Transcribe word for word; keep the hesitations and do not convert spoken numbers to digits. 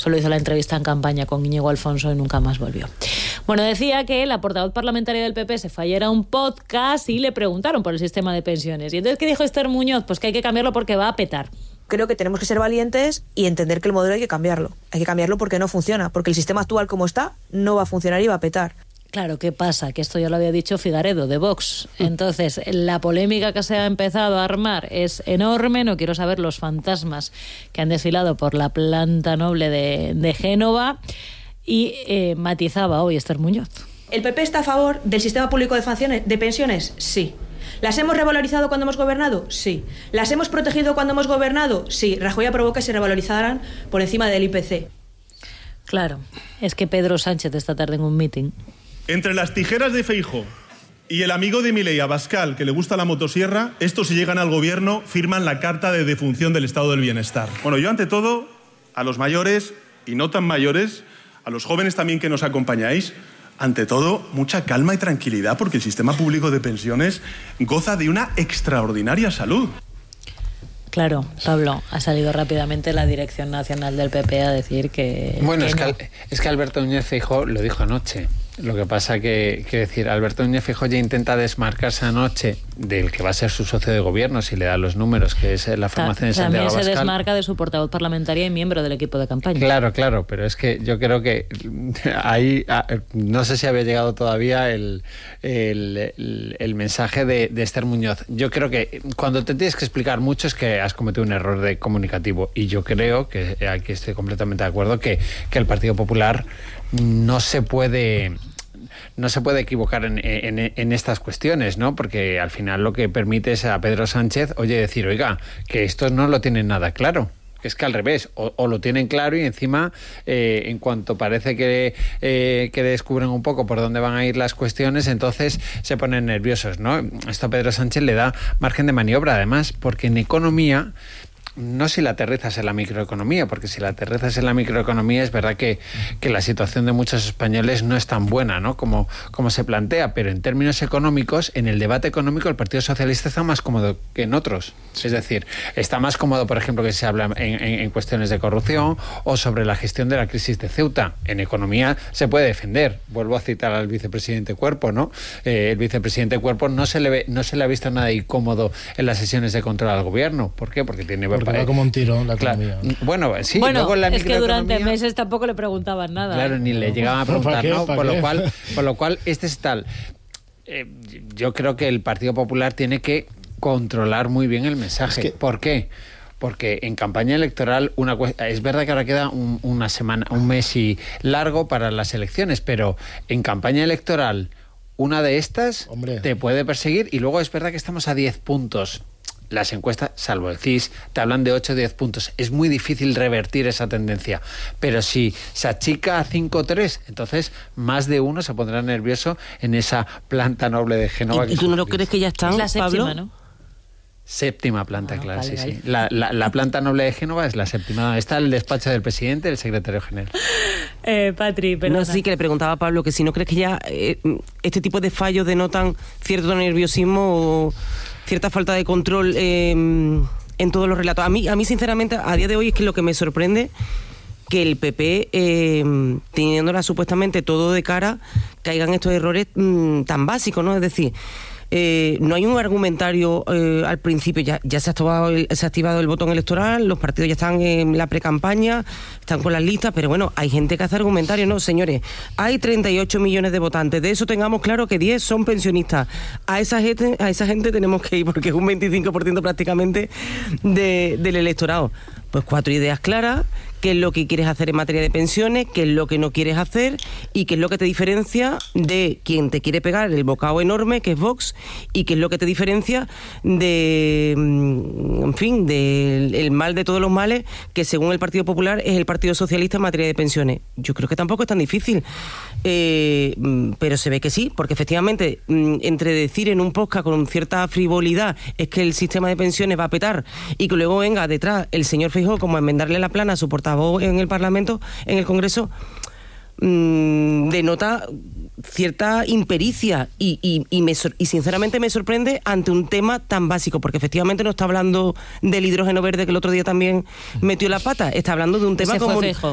Solo hizo la entrevista en campaña con Íñigo Alfonso y nunca más volvió. Bueno, decía que la portavoz parlamentaria del P P se fue ayer a un podcast y le preguntaron por el sistema de pensiones. Y entonces, ¿qué dijo Esther Muñoz? Pues que hay que cambiarlo porque va a petar. Creo que tenemos que ser valientes y entender que el modelo hay que cambiarlo. Hay que cambiarlo porque no funciona, porque el sistema actual como está no va a funcionar y va a petar. Claro, ¿qué pasa? Que esto ya lo había dicho Figaredo, de Vox. Entonces, la polémica que se ha empezado a armar es enorme. No quiero saber los fantasmas que han desfilado por la planta noble de, de Génova. Y eh, matizaba hoy Esther Muñoz. ¿El P P está a favor del sistema público de, de pensiones? Sí. ¿Las hemos revalorizado cuando hemos gobernado? Sí. ¿Las hemos protegido cuando hemos gobernado? Sí. Rajoy aprobó que se revalorizaran por encima del I P C. Claro, es que Pedro Sánchez esta tarde en un mitin. Entre las tijeras de Feijóo y el amigo de Milei, Abascal, que le gusta la motosierra, estos, si llegan al gobierno, firman la carta de defunción del estado del bienestar. Bueno, yo ante todo, a los mayores y no tan mayores, a los jóvenes también que nos acompañáis, ante todo, mucha calma y tranquilidad, porque el sistema público de pensiones goza de una extraordinaria salud. Claro, Pablo, ha salido rápidamente la Dirección Nacional del P P a decir que... Bueno, que es, no. que, es que Alberto Núñez Feijóo lo dijo anoche. Lo que pasa que, que decir, Alberto Núñez Feijóo ya intenta desmarcarse anoche del que va a ser su socio de gobierno, si le da los números, que es la formación de Santiago Abascal. También se desmarca de su portavoz parlamentaria y miembro del equipo de campaña. Claro, claro, pero es que yo creo que ahí, no sé si había llegado todavía el, el, el, el mensaje de, de Esther Muñoz. Yo creo que cuando te tienes que explicar mucho es que has cometido un error de comunicativo, y yo creo que aquí estoy completamente de acuerdo que, que el Partido Popular no se puede... no se puede equivocar en, en, en estas cuestiones, ¿no? Porque al final lo que permite es a Pedro Sánchez, oye, decir, oiga, que estos no lo tienen nada claro. Que es que al revés, o, o lo tienen claro y encima, eh, en cuanto parece que, eh, que descubren un poco por dónde van a ir las cuestiones, entonces se ponen nerviosos, ¿no? Esto a Pedro Sánchez le da margen de maniobra, además, porque en economía... No si la aterrizas en la microeconomía, porque si la aterrizas en la microeconomía es verdad que, que la situación de muchos españoles no es tan buena, ¿no? Como, como se plantea, pero en términos económicos, en el debate económico el Partido Socialista está más cómodo que en otros. Sí. Es decir, está más cómodo, por ejemplo, que se habla en, en, en cuestiones de corrupción o sobre la gestión de la crisis de Ceuta. En economía se puede defender. Vuelvo a citar al vicepresidente Cuerpo, ¿no? Eh, el vicepresidente Cuerpo no se le ve, no se le ha visto nada incómodo en las sesiones de control al gobierno. ¿Por qué? Porque tiene... Porque va como un tiro la economía. Claro. Bueno, sí, bueno, luego la es que durante meses tampoco le preguntaban nada. Claro, ¿eh? ni le llegaban a preguntar, qué? ¿no? ¿Para Por qué? lo cual, por lo cual, este es tal. Eh, yo creo que el Partido Popular tiene que controlar muy bien el mensaje. Es que... ¿Por qué? Porque en campaña electoral una es verdad que ahora queda un, una semana, un mes y largo para las elecciones, pero en campaña electoral una de estas Hombre. te puede perseguir, y luego es verdad que estamos a diez puntos. Las encuestas, salvo el C I S, te hablan de ocho o diez puntos. Es muy difícil revertir esa tendencia. Pero si se achica a cinco tres, entonces más de uno se pondrá nervioso en esa planta noble de Génova. ¿Y, ¿y tú no lo crees que ya están, es la séptima, Pablo? ¿no? Séptima planta, ah, claro, vale, sí, vale. sí. La, la, la planta noble de Génova es la séptima. Está el despacho del presidente y el secretario general. Eh, Patri, perdona. No, sí, que le preguntaba a Pablo que si no crees que ya eh, este tipo de fallos denotan cierto nerviosismo o cierta falta de control eh, en todos los relatos. A mí, a mí, sinceramente, a día de hoy es que lo que me sorprende que el P P, eh, teniéndola supuestamente todo de cara, caigan estos errores mmm, tan básicos, ¿no? Es decir, eh, no hay un argumentario eh, al principio, ya, ya se, ha activado el, se ha activado el botón electoral, los partidos ya están en la precampaña, están con las listas, pero bueno, hay gente que hace argumentario, no, señores, hay treinta y ocho millones de votantes, de eso tengamos claro que diez son pensionistas, a esa gente, a esa gente tenemos que ir, porque es un veinticinco por ciento prácticamente de, del electorado. Pues cuatro ideas claras, qué es lo que quieres hacer en materia de pensiones, qué es lo que no quieres hacer y qué es lo que te diferencia de quien te quiere pegar el bocado enorme, que es Vox, y qué es lo que te diferencia de, en fin, del el mal de todos los males, que según el Partido Popular es el Partido Socialista en materia de pensiones. Yo creo que tampoco es tan difícil, eh, pero se ve que sí, porque efectivamente, entre decir en un podcast con cierta frivolidad es que el sistema de pensiones va a petar y que luego venga detrás el señor Feijóo como a enmendarle la plana a su portavoz en el Parlamento, en el Congreso, mmm, denota cierta impericia y, y, y, me, y sinceramente me sorprende ante un tema tan básico, porque efectivamente no está hablando del hidrógeno verde que el otro día también metió la pata, está hablando de un tema Ese como, fue Feijóo.